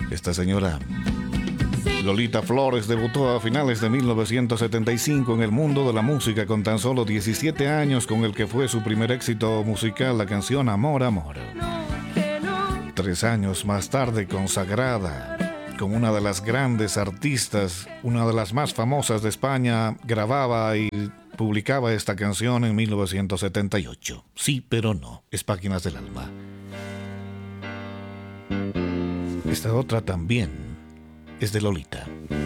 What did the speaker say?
Esta señora Lolita Flores debutó a finales de 1975 en el mundo de la música con tan solo 17 años, con el que fue su primer éxito musical, la canción Amor, Amor. 3 años más tarde, consagrada como una de las grandes artistas, una de las más famosas de España, grababa y publicaba esta canción en 1978. Sí, pero no, es Páginas del Alma. Esta otra también es de Lolita.